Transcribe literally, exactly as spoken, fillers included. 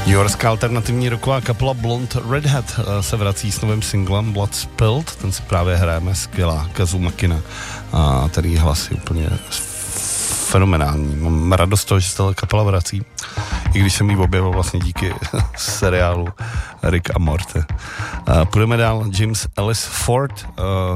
Newyorská alternativní rocková kapela Blonde Redhead se vrací s novým singlem Blood Spilled, ten si právě hrajeme, skvělá Kazuma Kina, a který hlas je úplně fenomenální. Mám radost toho, že se ta kapela vrací, i když jsem ji objevil vlastně díky seriálu Rick a Morty. Půjdeme dál, James Ellis Ford,